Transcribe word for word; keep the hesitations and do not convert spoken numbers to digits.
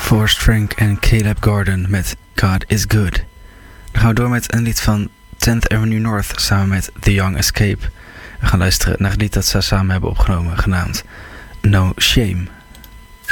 Forrest Frank en Caleb Gordon met God is Good. Dan gaan we door met een lied van tenth Avenue North samen met The Young Escape. We gaan luisteren naar het lied dat ze samen hebben opgenomen, genaamd No Shame.